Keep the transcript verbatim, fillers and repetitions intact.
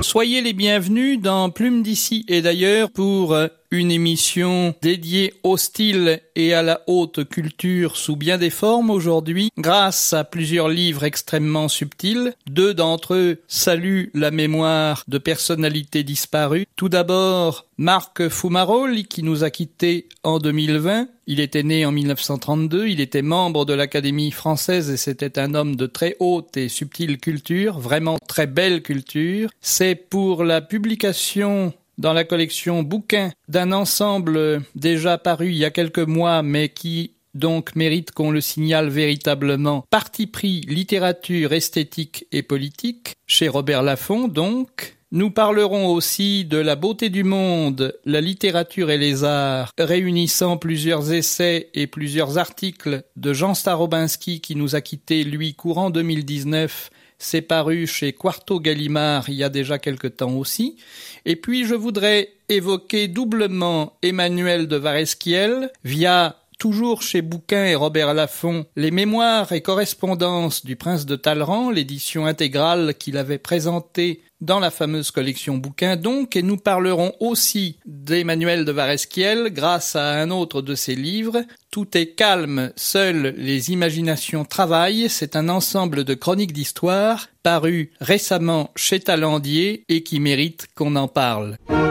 Soyez les bienvenus dans Plume d'ici et d'ailleurs pour une émission dédiée au style et à la haute culture sous bien des formes aujourd'hui, grâce à plusieurs livres extrêmement subtils. Deux d'entre eux saluent la mémoire de personnalités disparues. Tout d'abord, Marc Fumaroli, qui nous a quittés en deux mille vingt. Il était né en mille neuf cent trente-deux, il était membre de l'Académie française et c'était un homme de très haute et subtile culture, vraiment très belle culture. C'est pour la publication dans la collection Bouquins d'un ensemble déjà paru il y a quelques mois, mais qui donc mérite qu'on le signale véritablement. Parti pris littérature, esthétique et politique, chez Robert Laffont donc. Nous parlerons aussi de la beauté du monde, la littérature et les arts, réunissant plusieurs essais et plusieurs articles de Jean Starobinski qui nous a quittés, lui, courant deux mille dix-neuf. C'est paru chez Quarto Gallimard il y a déjà quelque temps aussi. Et puis je voudrais évoquer doublement Emmanuel de Varesquiel via, toujours chez Bouquins et Robert Laffont, les mémoires et correspondances du prince de Talleyrand, l'édition intégrale qu'il avait présentée dans la fameuse collection Bouquins donc, et nous parlerons aussi d'Emmanuel de Varesquiel grâce à un autre de ses livres. Tout est calme, seules les imaginations travaillent. C'est un ensemble de chroniques d'histoire paru récemment chez Talandier et qui mérite qu'on en parle.